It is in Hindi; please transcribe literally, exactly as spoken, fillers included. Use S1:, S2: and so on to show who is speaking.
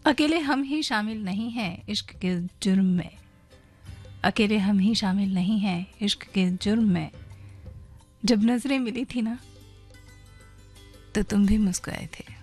S1: अकेले हम ही शामिल नहीं हैं इश्क के जुर्म में, अकेले हम ही शामिल नहीं हैं इश्क के जुर्म में। जब नजरें मिली थी ना तो तुम भी मुस्कुराए थे।